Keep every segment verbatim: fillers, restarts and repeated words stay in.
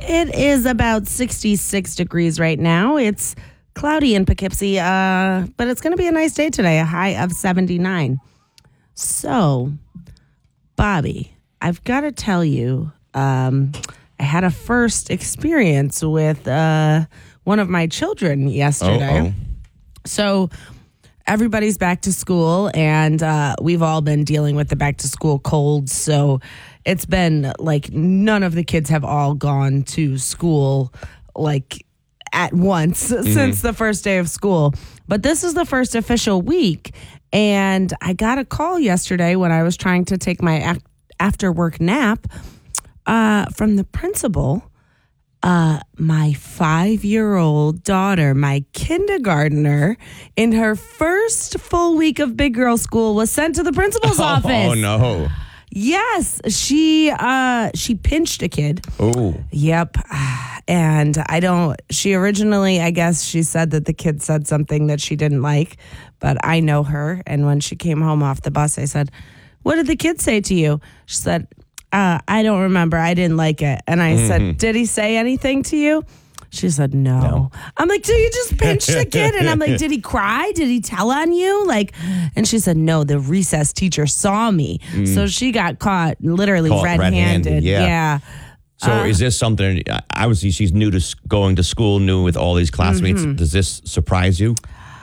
It is about sixty-six degrees right now. It's cloudy in Poughkeepsie, uh, but it's going to be a nice day today, a high of seventy-nine. So, Bobby, I've got to tell you, um, I had a first experience with uh, one of my children yesterday. Uh-oh. So, everybody's back to school, and uh, we've all been dealing with the back to school cold. So it's been like none of the kids have all gone to school like at once mm-hmm. since the first day of school. But this is the first official week. And I got a call yesterday when I was trying to take my af- after work nap uh, from the principal. Uh, my five-year-old daughter, my kindergartner, in her first full week of big girl school, was sent to the principal's oh, office. Oh, no. Yes, she uh, she pinched a kid. Oh. Yep. And I don't, she originally, I guess she said that the kid said something that she didn't like, but I know her. And when she came home off the bus, I said, "What did the kid say to you?" She said, Uh, I don't remember. I didn't like it. And I mm-hmm. said, "Did he say anything to you?" She said, no. no. I'm like, "Did you just pinch the kid?" And I'm like, "Did he cry? Did he tell on you?" Like, and she said, "No, the recess teacher saw me." Mm. So she got caught literally Caught red-handed. red-handed, yeah. yeah. So uh, is this something, obviously she's new to going to school, new with all these classmates. Mm-hmm. Does this surprise you?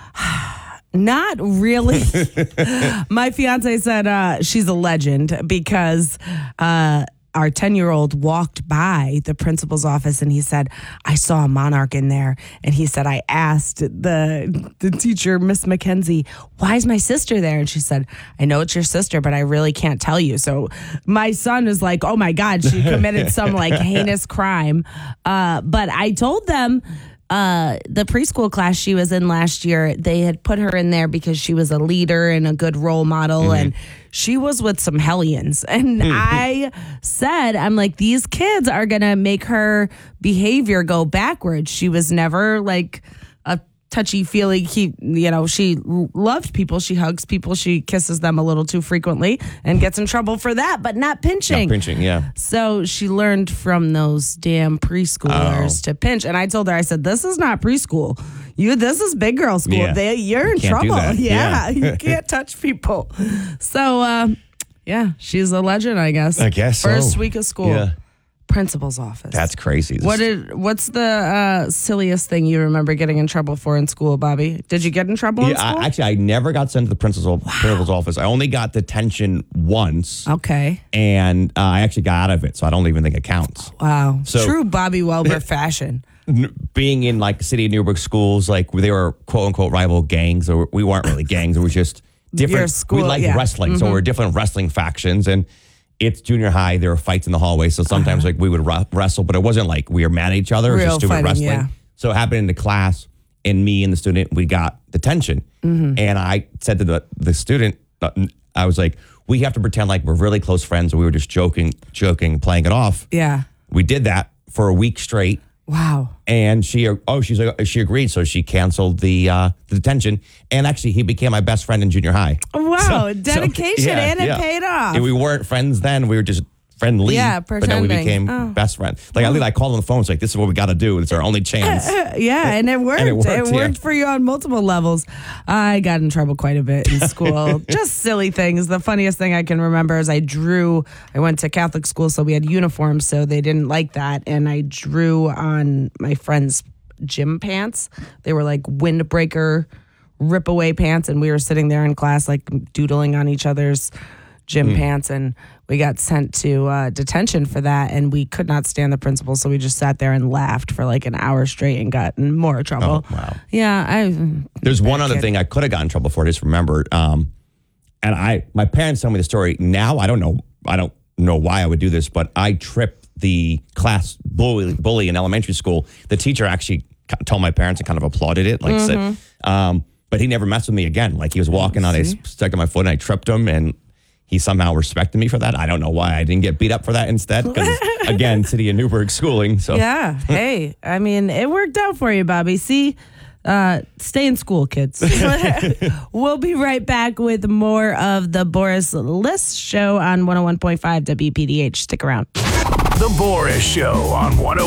Not really. My fiance said uh, she's a legend because uh, our ten-year-old walked by the principal's office and he said, "I saw a monarch in there." And he said, "I asked the the teacher, Miss McKenzie, why is my sister there?" And she said, "I know it's your sister, but I really can't tell you." So my son is like, "Oh my God, she committed some like heinous crime." Uh, but I told them, Uh, the preschool class she was in last year, they had put her in there because she was a leader and a good role model, mm-hmm. and she was with some hellions. And I said, I'm like, these kids are going to make her behavior go backwards. She was never like a touchy-feely, he, you know, she loved people. She hugs people. She kisses them a little too frequently and gets in trouble for that, but not pinching. Not pinching, yeah. So she learned from those damn preschoolers Oh. to pinch. And I told her, I said, "This is not preschool. You, this is big girl school. Yeah. They, you're in You can't do trouble. that. Yeah, Yeah. you can't touch people." So, uh, yeah, she's a legend, I guess. I guess First so. week of school. Yeah. Principal's office. That's crazy. What did? What's the uh, silliest thing you remember getting in trouble for in school, Bobby? Did you get in trouble Yeah, in school? I, actually, I never got sent to the principal's, Wow. principal's office. I only got detention once. Okay. And uh, I actually got out of it, so I don't even think it counts. Wow. So- True Bobby Welber fashion. N- Being in like the city of Newburgh schools, like they were quote unquote rival gangs, or we weren't really gangs. It was just different. Your school, we liked yeah. wrestling, Mm-hmm. so we're different wrestling factions. And it's junior high. There were fights in the hallway, so sometimes Uh-huh. like we would ru- wrestle, but it wasn't like we were mad at each other. It was Real just stupid fighting, wrestling. yeah. So it happened in the class, and me and the student, we got detention. Mm-hmm. And I said to the the student, uh, I was like, "We have to pretend like we're really close friends, and we were just joking, joking, playing it off." Yeah. We did that for a week straight. Wow. And she, oh, she's like, she agreed. So she canceled the, uh, the detention. And actually, he became my best friend in junior high. Wow. So- Dedication, so, yeah, and it yeah. paid off. And we weren't friends then. We were just friendly. Yeah, But then we pretending. became Oh. best friends. Like, I, I called on the phone. It's like, this is what we got to do. It's our only chance. Yeah, and it worked. And it it worked, worked, yeah. for you on multiple levels. I got in trouble quite a bit in school. Just silly things. The funniest thing I can remember is I drew, I went to Catholic school, so we had uniforms, so they didn't like that. And I drew on my friend's gym pants. They were like windbreaker, rip away pants. And we were sitting there in class, like doodling on each other's gym Mm. pants, and we got sent to uh, detention for that, and we could not stand the principal, so we just sat there and laughed for like an hour straight and got in more trouble. Oh, wow. Yeah, I. There's one other kid. thing I could have gotten in trouble for. I just remembered. Um, and I, my parents tell me the story now. I don't know. I don't know why I would do this, but I tripped the class bully, bully in elementary school. The teacher actually told my parents and kind of applauded it. Like, Mm-hmm. said, um, but he never messed with me again. Like he was walking on, I stuck in my foot and I tripped him, and he somehow respected me for that. I don't know why I didn't get beat up for that instead. Because again, city of Newburgh schooling. So Yeah. Hey, I mean, it worked out for you, Bobby. See, uh, stay in school, kids. We'll be right back with more of the Boris List Show on one oh one point five W P D H. Stick around. The Boris Show on one oh